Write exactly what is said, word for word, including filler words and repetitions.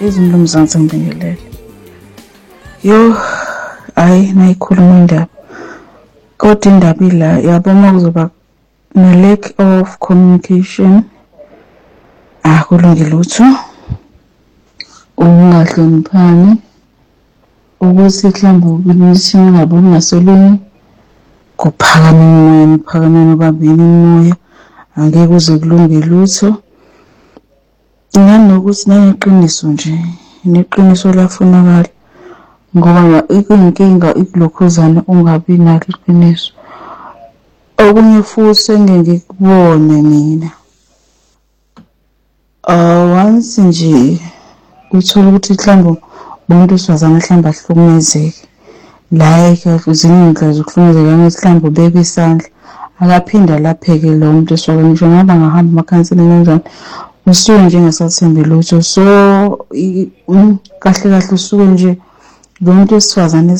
Izimilo Mzansi ngibingelele. Yo, hayi nayikhuluma indaba. Kodwa indaba ila yabo uma kuzoba ne-lack of communication akulungile lutho. Ukungahloniphani ukuthi mhlawumbe ukuthi ningabe ungasolunye kuphakame umoya kuphakameni babili umoya angeke kuze kulunge lutho. Nganokuthi nayiqiniso nje neqiniso lafunakala ngoba inkinga ikulokhuzana ungabi nalo iqiniso. Okunye futhi engeke kubone mina ah once nje uthola ukuthi mhlawumbe umuntu osifazana mhlawumbe ahlukumezeke like izindlela zokuhlukumezeka mhlawumbe ubeka isandla akaphinda lapheke lo muntu esifazana ngisho ngaba ngahamba amakhansela kanjani usuke nje ngesathembe lutho so kahle kahle usuke nje lo muntu esifazana